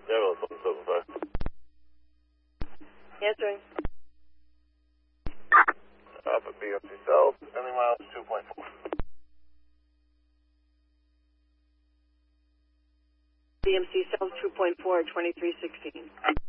Echo 775. Answering. Up at BMC South, sending miles 2.4. BMC South 2.4, 2316.